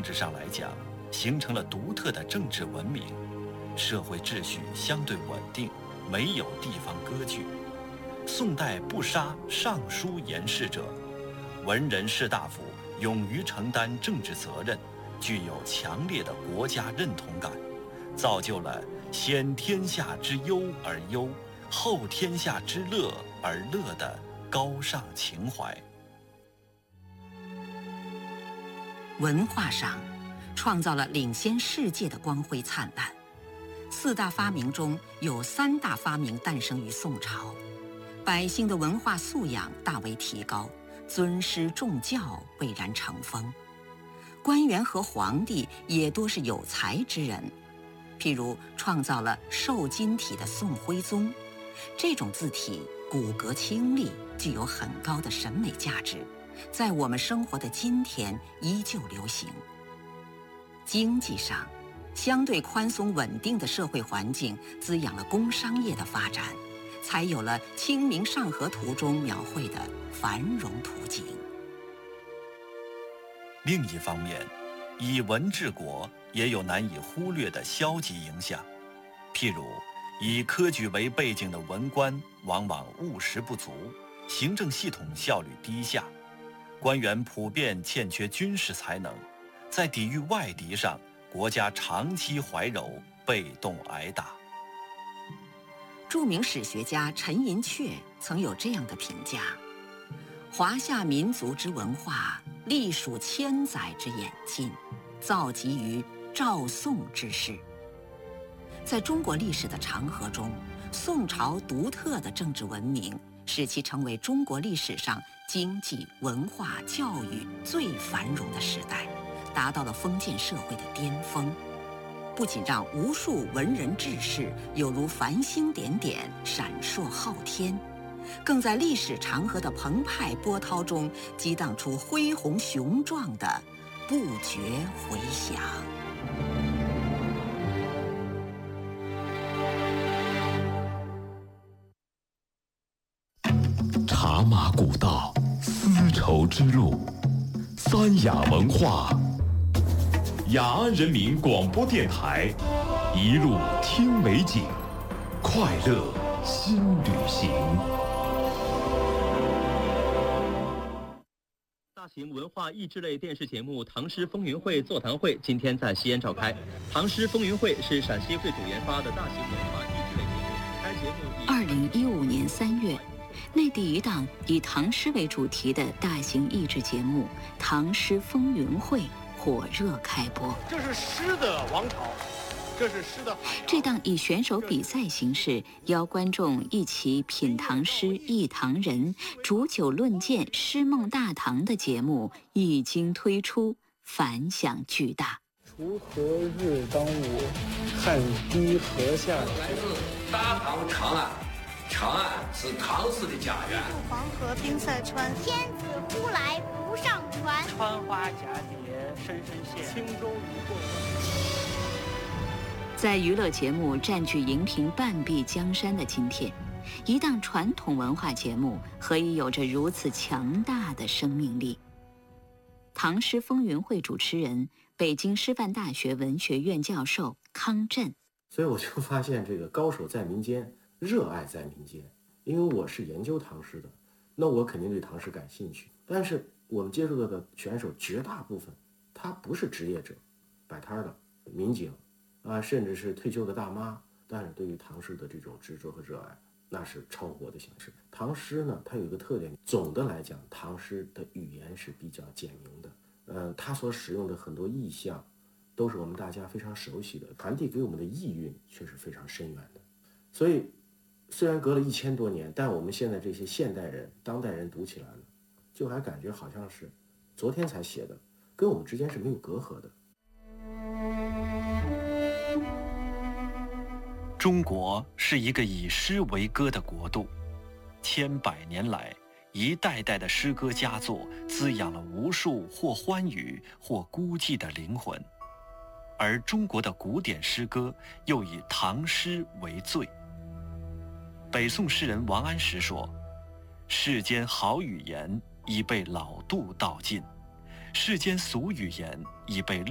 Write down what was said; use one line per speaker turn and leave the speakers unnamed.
政治上来讲，形成了独特的政治文明，社会秩序相对稳定，没有地方割据。宋代不杀上书言事者，文人士大夫勇于承担政治责任，具有强烈的国家认同感，造就了先天下之忧而忧，后天下之乐而乐的高尚情怀。
文化上，创造了领先世界的光辉灿烂。4大发明中有3大发明诞生于宋朝，百姓的文化素养大为提高，尊师重教蔚然成风。官员和皇帝也多是有才之人，譬如创造了瘦金体的宋徽宗，这种字体骨骼清丽，具有很高的审美价值，在我们生活的今天依旧流行。经济上，相对宽松稳定的社会环境滋养了工商业的发展，才有了《清明上河图》中描绘的繁荣图景。
另一方面，以文治国也有难以忽略的消极影响，譬如以科举为背景的文官往往务实不足，行政系统效率低下，官员普遍欠缺军事才能，在抵御外敌上，国家长期怀柔，被动挨打。
著名史学家陈寅恪曾有这样的评价：华夏民族之文化，历数千载之演进，造极于赵宋之世。在中国历史的长河中，宋朝独特的政治文明使其成为中国历史上经济、文化、教育最繁荣的时代，达到了封建社会的巅峰。不仅让无数文人志士有如繁星点点闪烁昊天，更在历史长河的澎湃波涛中激荡出恢宏雄壮的不绝回响。
茶马古道，丝绸之路，三雅文化。雅安人民广播电台，一路听美景，快乐新旅行。
大型文化益智类电视节目《唐诗风云会》座谈会今天在西安召开。唐诗风云会是陕西会主研发的大型文化益智类节目。该节目
2015年3月，内地一档以唐诗为主题的大型益智节目《唐诗风云会》火热开播。
这是诗的王朝，这是诗的海洋。
这档以选手比赛形式邀观众一起品唐诗、忆唐人、煮酒论剑、诗梦大唐的节目一经推出，反响巨大。
锄禾日当午，汗滴禾下土。
来自大唐长安，长安是唐诗的家园。
黄河冰塞川，天子呼来不上船。
穿花蛱蝶，深深陷，轻舟已过万。
在娱乐节目占据荧屏半壁江山的今天，一档传统文化节目何以有着如此强大的生命力？唐诗风云会主持人，北京师范大学文学院教授康震。
所以我就发现，这个高手在民间，热爱在民间。因为我是研究唐诗的，那我肯定对唐诗感兴趣。但是我们接触到的选手绝大部分，他不是职业者，摆摊的民警啊，甚至是退休的大妈，但是对于唐诗的这种执着和热爱，那是超乎我的想象。唐诗呢，它有一个特点，总的来讲，唐诗的语言是比较简明的，它所使用的很多意象，都是我们大家非常熟悉的，传递给我们的意蕴却是非常深远的。所以，虽然隔了1000多年，但我们现在这些现代人、当代人读起来了，就还感觉好像是昨天才写的，跟我们之间是没有隔阂的。
中国是一个以诗为歌的国度，千百年来，一代代的诗歌佳作滋养了无数或欢愉或孤寂的灵魂，而中国的古典诗歌又以唐诗为最。北宋诗人王安石说：“世间好语言已被老杜道尽，世间俗语言已被